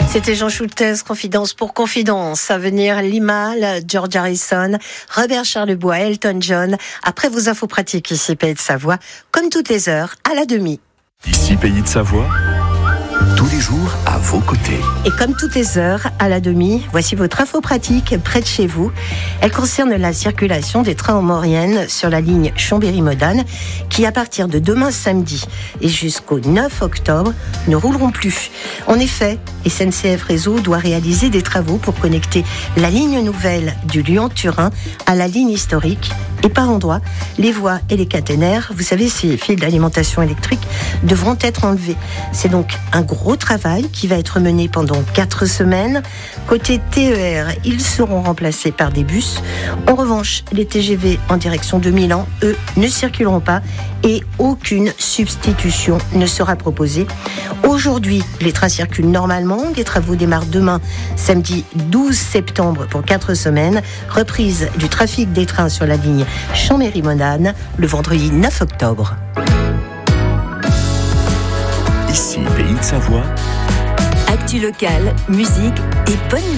C'était Jean Schultes, Confidence pour Confidence. À venir, Limahl, George Harrison, Robert Charlebois, Elton John. Après vos infos pratiques, ici Pays de Savoie, comme toutes les heures, à la demi. Ici Pays de Savoie, tous les jours à vos côtés. Et comme toutes les heures, à la demi, voici votre info pratique près de chez vous. Elle concerne la circulation des trains en Maurienne sur la ligne Chambéry-Modane, qui à partir de demain samedi et jusqu'au 9 octobre ne rouleront plus. En effet, SNCF Réseau doit réaliser des travaux pour connecter la ligne nouvelle du Lyon-Turin à la ligne historique. Et par endroits, les voies et les caténaires, vous savez, ces fils d'alimentation électrique, devront être enlevés. C'est donc un gros travail qui va être mené pendant 4 semaines. Côté TER, ils seront remplacés par des bus. En revanche, les TGV en direction de Milan, eux, ne circuleront pas et aucune substitution ne sera proposée. Aujourd'hui, les trains circulent normalement. Les travaux démarrent demain, samedi 12 septembre, pour 4 semaines. Reprise du trafic des trains sur la ligne Chambéry-Modane le vendredi 9 octobre. Ici Pays de Savoie. Actu locale, musique et bonne humeur.